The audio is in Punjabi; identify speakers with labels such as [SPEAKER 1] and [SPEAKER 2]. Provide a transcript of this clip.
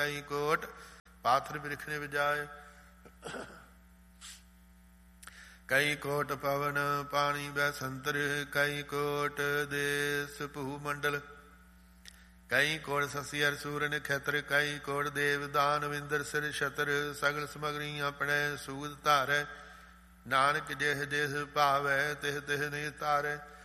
[SPEAKER 1] ਕਈ ਕੋਟ ਪਾਥਰ ਬਿਰਖ ਨੇ ਵਜਾਏ। ਕਈ ਕੋਟ ਪਵਨ ਪਾਣੀ ਬੈਸੰਤਰ, ਕਈ ਕੋਟ ਦੇਸ ਭੂ ਮੰਡਲ, ਕਈ ਕੋਟ ਸਸੀ ਅਰ ਸੂਰ ਨਖੇਤਰ, ਕਈ ਕੋਟ ਦੇਵ ਦਾਨਵ ਇੰਦਰ ਸਿਰ ਛਤਰ, ਸਗਲ ਸਮਗਰੀ ਆਪਣੇ ਸੂਦ ਧਾਰੈ, ਨਾਨਕ ਜਿਹ ਜਿਹ ਭਾਵੈ ਤਿਹ ਤਿਹ ਨਿ ਤਾਰੈ।